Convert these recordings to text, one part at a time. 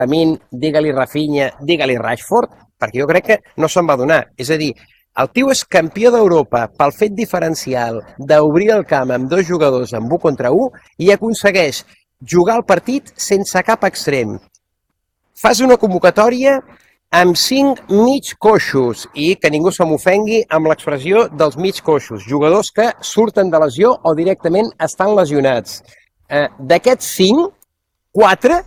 Lamine, digue-li Rafinha, digue-li Rashford, perquè jo crec que no se'n va donar. És a dir, el tio és campió d'Europa pel fet diferencial d'obrir el camp amb dos jugadors en 1 contra 1 i aconsegueix jugar el partit sense cap extrem. Fas una convocatòria amb 5 mig coixos i que ningú se m'ofengui amb l'expressió dels mig coixos, jugadors que surten de lesió o directament estan lesionats. D'aquests 5, 4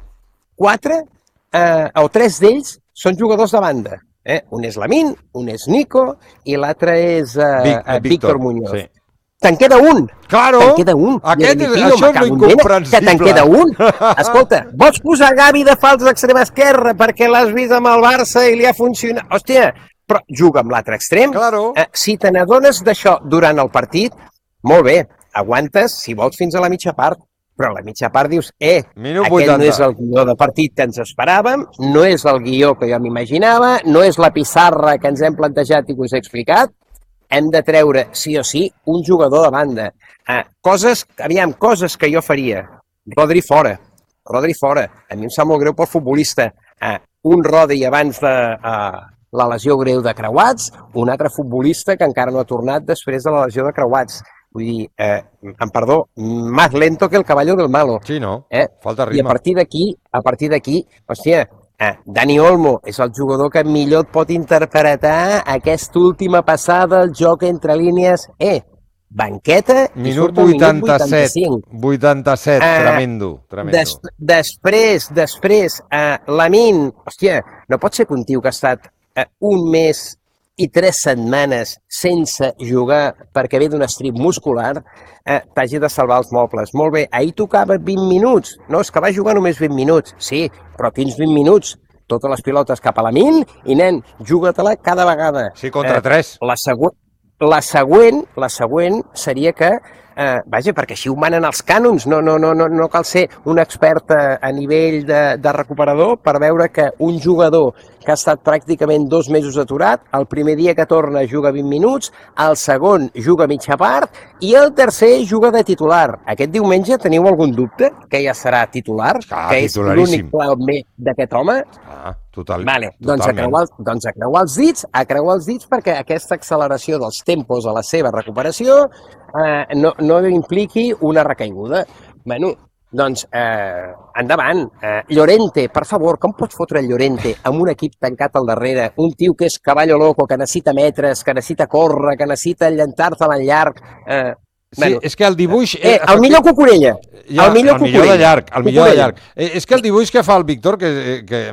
o 3 d'ells són jugadors de banda. Un és Lamine, un és Nico i l'altre és Víctor Muñoz. Sí. Te'n queda un. Claro. Te'n queda un. Això és l'incomprensible. Que te'n queda un. Escolta, vols posar Gavi de fals d'extrema esquerra perquè l'has vist amb el Barça i li ha funcionat? Hòstia, però juga amb l'altre extrem. Claro. Si te n'adones d'això durant el partit, molt bé, aguantes, si vols, fins a la mitja part. Però a la mitja part dius, aquest no és el guió de partit que ens esperàvem, no és el guió que jo m'imaginava, no és la pissarra que ens hem plantejat i que us he explicat, hem de treure, sí o sí, un jugador de banda. Coses que jo faria. Rodri fora. A mi em sap molt greu pel futbolista. Un Rodri abans de la lesió greu de creuats, un altre futbolista que encara no ha tornat després de la lesió de creuats. Vull dir, amb perdó, más lento que el caballo del malo. Sí, no? Falta ritme. I a partir d'aquí, hòstia, Dani Olmo és el jugador que millor et pot interpretar aquesta última passada del joc entre línies. Banqueta i surt al minut 85. 87, tremendo. Després, Lamine, hòstia, no pot ser que un tio que ha estat un mes i 3 setmanes sense jugar perquè ve d'un estrip muscular, t'hagi de salvar els mobles. Molt bé, ahir tocava 20 minuts. No, és que va jugar només 20 minuts. Sí, però quins 20 minuts? Totes les pilotes cap a Lamine i, nen, juga-te-la cada vegada. Sí, contra 3. La següent seria que, perquè així ho manen els cànons, no cal ser un expert a nivell de recuperador per veure que un jugador que ha estat pràcticament 2 mesos aturat, el primer dia que torna juga 20 minuts, el segon juga mitja part i el tercer juga de titular. Aquest diumenge teniu algun dubte que ja serà titular? Que és l'únic pla B d'aquest home? Totalment. Doncs a creuar els dits perquè aquesta acceleració dels tempos a la seva recuperació no impliqui una recaiguda. Bueno, doncs endavant. Llorente, per favor, com pots fotre el Llorente amb un equip tancat al darrere? Un tio que és caballo loco, que necessita metres, que necessita córrer, que necessita llentar-te l'enllarg. Sí, és que el dibuix... el millor Cucurella. El millor de llarg. És que el dibuix que fa el Víctor, que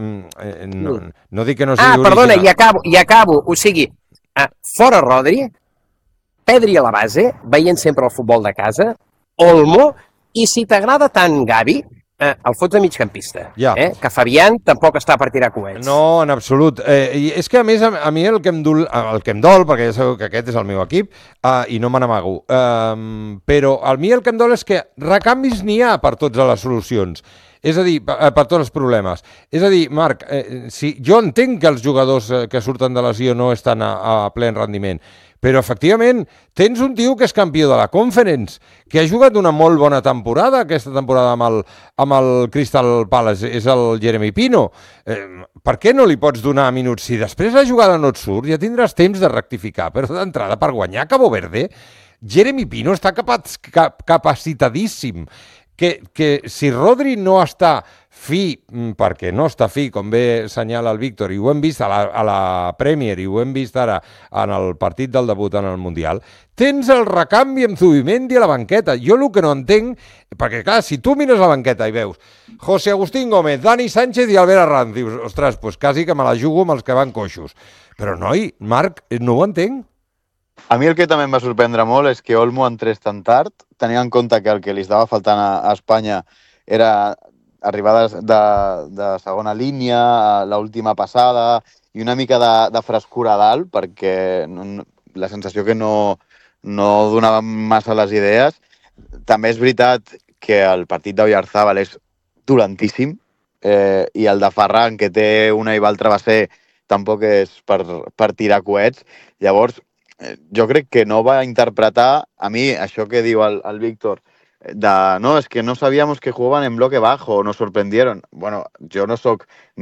no dic que no sigui original. Perdona, i acabo. O sigui, fora Rodri, Pedri a la base, veient sempre el futbol de casa, Olmo, i si t'agrada tant Gavi, el fots de migcampista. Que Fabián tampoc està per tirar coets. No, en absolut. I és que, a més, a mi el que em dol, perquè ja sabeu que aquest és el meu equip, i no me n'amago, però a mi el que em dol és que recanvis n'hi ha per totes les solucions. És a dir, per tots els problemes. És a dir, Marc, jo entenc que els jugadors que surten de lesió no estan a ple rendiment, però, efectivament, tens un tio que és campió de la Conference, que ha jugat una molt bona temporada, aquesta temporada amb el Crystal Palace, és el Jeremy Pino. Per què no li pots donar minuts? Si després la jugada no et surt, ja tindràs temps de rectificar, però d'entrada, per guanyar Cabo Verde, Jeremy Pino està capacitadíssim. Que si Rodri no està fi, perquè no està fi, com bé assenyala el Víctor, i ho hem vist a la Premier i ho hem vist ara en el partit del debut en el Mundial, tens el recanvi amb Zubimendi a la banqueta. Jo el que no entenc, perquè clar, si tu mires la banqueta i veus José Agustín Gómez, Dani Sánchez i Albert Arranz, dius, ostres, pues quasi que me la jugo amb els que van coixos. Però noi, Marc, no ho entenc. A mi el que també em va sorprendre molt és que Olmo entrés tan tard, tenint en compte que el que li estava faltant a Espanya era arribades de segona línia, l'última passada i una mica de frescura a dalt, perquè la sensació que no donava massa les idees. També és veritat que el partit d'Oyarzabal és dolentíssim i el de Ferran, que té una i l'altra va ser, tampoc és per tirar coets. Llavors, jo crec que no va interpretar, a mi, això que diu el Víctor, no, es que no sabíamos que jugaban en bloque bajo, nos sorprendieron. Bueno, jo no sóc